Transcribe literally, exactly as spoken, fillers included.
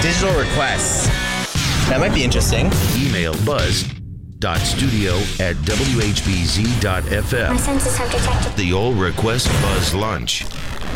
Digital requests. That might be interesting. Email buzz.studio at w h b z dot f m. My senses have detected. The All Request Buzz Lunch.